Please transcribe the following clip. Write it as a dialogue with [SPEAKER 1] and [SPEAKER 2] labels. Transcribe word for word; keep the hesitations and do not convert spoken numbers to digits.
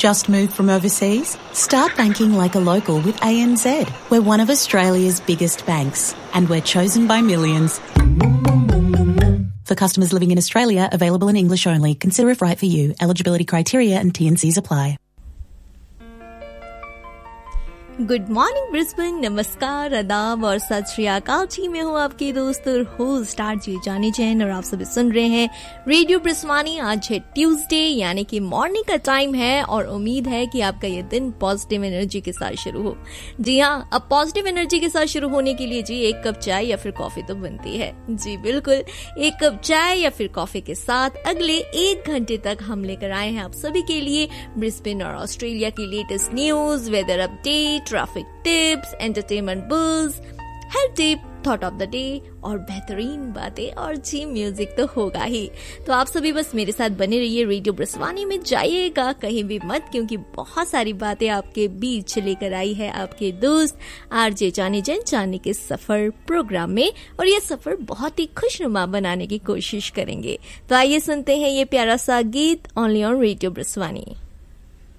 [SPEAKER 1] Just moved from overseas? Start banking like a local with A N Z. We're one of Australia's biggest banks, and we're chosen by millions. For customers living in Australia, available in English only. Consider if right for you. Eligibility criteria and T and Cs apply.
[SPEAKER 2] Good morning Brisbane, नमस्कार, आदाब और सत श्री अकाल जी। मैं हूँ आपकी दोस्त और होस्ट आरजे जानी जैन और आप सभी सुन रहे हैं रेडियो ब्रिस्वानी। आज है ट्यूसडे यानी कि मॉर्निंग का टाइम है और उम्मीद है कि आपका ये दिन पॉजिटिव एनर्जी के साथ शुरू हो। जी हाँ, अब पॉजिटिव एनर्जी के साथ शुरू होने के लिए जी एक कप चाय या फिर कॉफी तो बनती है। जी बिल्कुल, एक कप चाय या फिर कॉफी के साथ अगले एक घंटे तक हम लेकर आए हैं आप सभी के लिए ब्रिस्बेन और ऑस्ट्रेलिया की latest news, weather update, traffic tips, entertainment बuzz, health tip, thought of the day और बेहतरीन बातें और जी म्यूजिक तो होगा ही। तो आप सभी बस मेरे साथ बने रहिए, रेडियो ब्रिस्वानी में जाइएगा कहीं भी मत, क्योंकि बहुत सारी बातें आपके बीच लेकर आई है आपके दोस्त आरजे जानी जैन जाने के सफर प्रोग्राम में, और ये सफर बहुत ही खुशनुमा बनाने की कोशिश करेंगे। तो आइए सुनते हैं ये प्यारा सा गीत ओनली ऑन रेडियो ब्रिस्वानी।